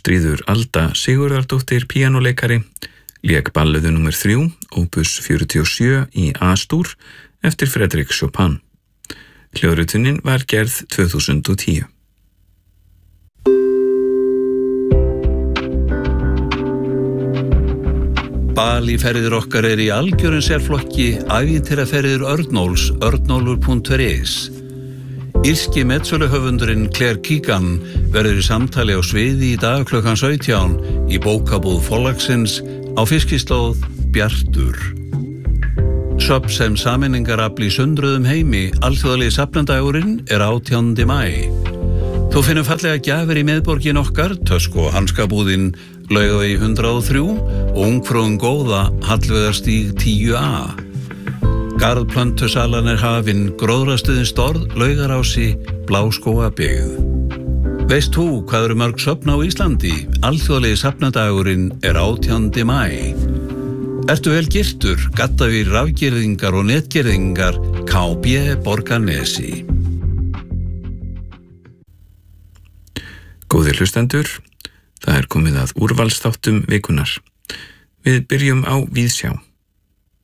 Ástríður Alda Sigurðardóttir píanóleikari lék balleðu númer 3, opus 47 í A-stúr eftir Frédéric Chopin. Hljóðritunin var gerð 2010. Balíferðir okkar í algjörum sérflokki ævintýraferðir Örnóls, örnólfur.is. Írski metsöluhöfundurinn Claire Keegan verður í samtali á sviði í dag klukkan 17 í bókabúð Forlagsins á Fiskislóð Bjartur. Söfn sem sameiningarafl í sundruðum heimi, alþjóðlegi safnandagurinn 18. maí. Þú finnur fallega gjafir í miðborgin okkar, tösku og hanskabúðin Laugavegi 103 og Ungfrúin góða Hallveigarstíg 10A. Garðplöntusalan hafin, gróðrastuðin storð, Laugarási, Bláskógabyggð. Veist þú hvað eru mörg söfn á Íslandi? Alþjóðlegi safnadagurinn 18. maí. Ertu vel girtur? Gaddavir rafgirðingar og netgirðingar KB Borgarnesi. Góðir hlustendur, það komið að úrvalsþáttum vikunar. Við byrjum á Víðsjá.